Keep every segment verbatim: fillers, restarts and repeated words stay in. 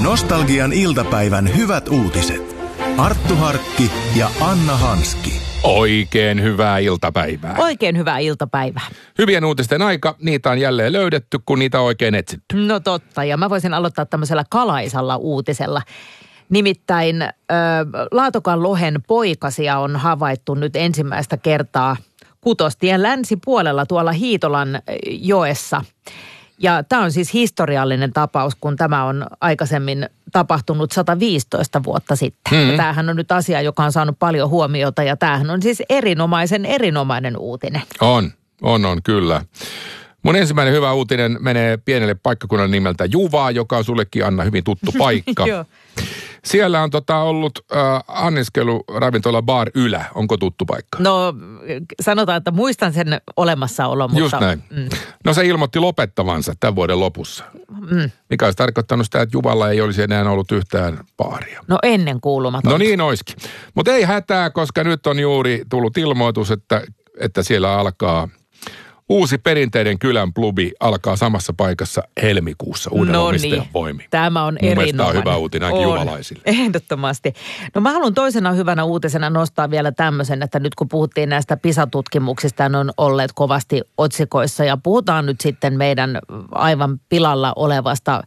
Nostalgian iltapäivän hyvät uutiset. Arttu Harkki ja Anna Hanski. Oikein hyvää iltapäivää. Oikein hyvää iltapäivää. Hyvien uutisten aika, niitä on jälleen löydetty, kun niitä on oikein etsitty. No totta, ja mä voisin aloittaa tämmöisellä kalaisalla uutisella. Nimittäin äh, Laatokan lohen poikasia on havaittu nyt ensimmäistä kertaa Kutostien länsipuolella tuolla Hiitolan joessa. Ja tämä on siis historiallinen tapaus, kun tämä on aikaisemmin tapahtunut sata viisitoista vuotta sitten. Mm-hmm. Ja tämähän on nyt asia, joka on saanut paljon huomiota ja tämähän on siis erinomaisen erinomainen uutinen. On, on, on kyllä. Mun ensimmäinen hyvä uutinen menee pienelle paikkakunnan nimeltä Juva, joka on sullekin, Anna, hyvin tuttu paikka. Joo. Siellä on tota ollut äh, anniskeluravintola Bar Ylä. Onko tuttu paikka? No sanotaan, että muistan sen olemassaolon, mutta... Just näin. Mm. No se ilmoitti lopettavansa tämän vuoden lopussa. Mm. Mikä olisi tarkoittanut sitä, että Juvalla ei olisi enää ollut yhtään baaria. No ennen kuulumatonta. No niin olisikin. Mutta ei hätää, koska nyt on juuri tullut ilmoitus, että, että siellä alkaa... Uusi perinteinen kylän klubi alkaa samassa paikassa helmikuussa uuden no omistajan niin. voimin. Tämä on Mun erinomainen. Mun on hyvä uutinen ainakin juvalaisille. Ehdottomasti. No mä haluan toisena hyvänä uutisena nostaa vielä tämmöisen, että nyt kun puhuttiin näistä PISA-tutkimuksista, ne on olleet kovasti otsikoissa ja puhutaan nyt sitten meidän aivan pilalla olevasta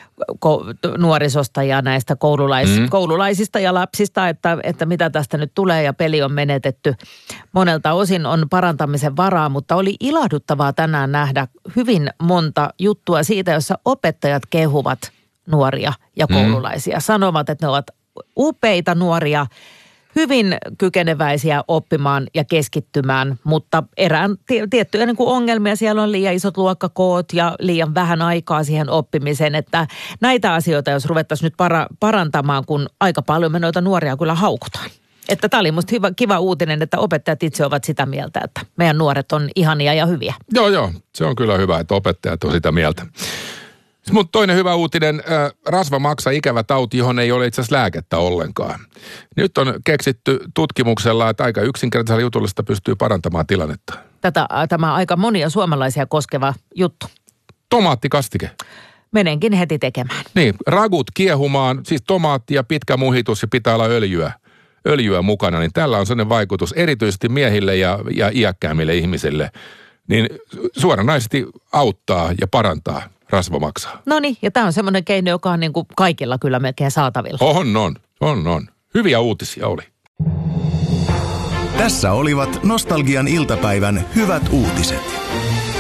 nuorisosta ja näistä koululais, mm. koululaisista ja lapsista, että, että mitä tästä nyt tulee ja peli on menetetty. Monelta osin on parantamisen varaa, mutta oli ilahduttavaa tänään nähdä hyvin monta juttua siitä, jossa opettajat kehuvat nuoria ja koululaisia. Mm. Sanovat, että ne ovat upeita nuoria, hyvin kykeneväisiä oppimaan ja keskittymään, mutta erään tiettyjä niin kuin ongelmia. Siellä on liian isot luokkakoot ja liian vähän aikaa siihen oppimiseen, että näitä asioita, jos ruvettaisiin nyt para, parantamaan, kun aika paljon me noita nuoria kyllä haukutaan. Että tämä oli musta hyvä, kiva uutinen, että opettajat itse ovat sitä mieltä, että meidän nuoret on ihania ja hyviä. Joo, joo. Se on kyllä hyvä, että opettajat on sitä mieltä. Mutta toinen hyvä uutinen, äh, rasvamaksa, ikävä tauti, johon ei ole itse asiassa lääkettä ollenkaan. Nyt on keksitty tutkimuksella, että aika yksinkertaisella jutulla sitä pystyy parantamaan tilannetta. Tätä, tämä aika monia suomalaisia koskeva juttu. Tomaattikastike. Menenkin heti tekemään. Niin, ragut kiehumaan, siis tomaatti ja pitkä muhitus ja pitää olla öljyä, öljyä mukana, niin tällä on sellainen vaikutus erityisesti miehille ja, ja iäkkäämmille ihmisille. Niin suoranaisesti auttaa ja parantaa rasvamaksaa. No niin, ja tämä on semmoinen keino, joka on niin kuin kaikilla kyllä melkein saatavilla. On, on, on, on. Hyviä uutisia oli. Tässä olivat Nostalgian iltapäivän hyvät uutiset.